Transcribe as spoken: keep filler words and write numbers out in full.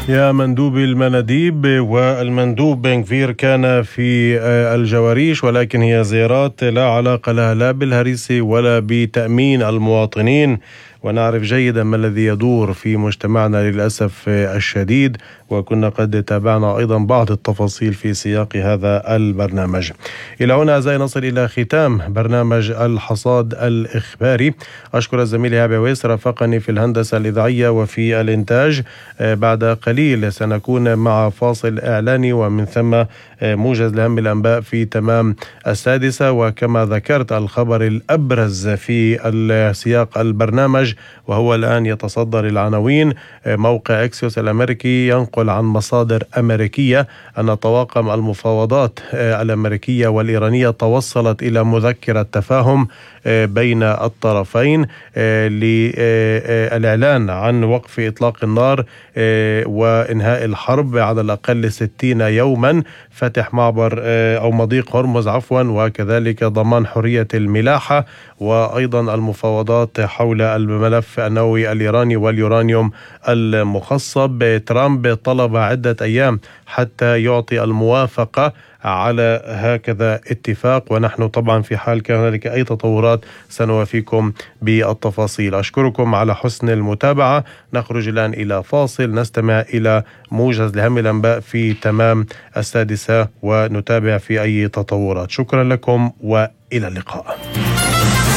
يا مندوب المناديب والمندوب بن غفير كان في الجواريش، ولكن هي زيارات لا علاقة لها لا بالهريسة ولا بتأمين المواطنين، ونعرف جيدا ما الذي يدور في مجتمعنا للأسف الشديد، وكنا قد تابعنا أيضا بعض التفاصيل في سياق هذا البرنامج. إلى هنا أعزائي نصل إلى ختام برنامج الحصاد الإخباري. أشكر الزميل هابي ويس رافقني في الهندسة الإذاعية وفي الإنتاج. بعد قليل سنكون مع فاصل إعلاني ومن ثم موجز لأهم الأنباء في تمام السادسة، وكما ذكرت الخبر الأبرز في سياق البرنامج وهو الآن يتصدر العناوين. موقع إكسيوس الأمريكي ينقل عن مصادر أمريكية أن طواقم المفاوضات الأمريكية والإيرانية توصلت إلى مذكرة تفاهم بين الطرفين للإعلان عن وقف إطلاق النار وإنهاء الحرب على الأقل ستين يوما، فتح معبر أو مضيق هرمز عفوا، وكذلك ضمان حرية الملاحة، وأيضا المفاوضات حول الملف النووي الإيراني واليورانيوم المخصب. ترامب طلب عدة أيام حتى يعطي الموافقة على هكذا اتفاق، ونحن طبعا في حال كان هنالك أي تطورات سنوافيكم بالتفاصيل. أشكركم على حسن المتابعة. نخرج الآن إلى فاصل نستمع إلى موجز لأهم الأنباء في تمام السادسة ونتابع في أي تطورات. شكرا لكم وإلى اللقاء.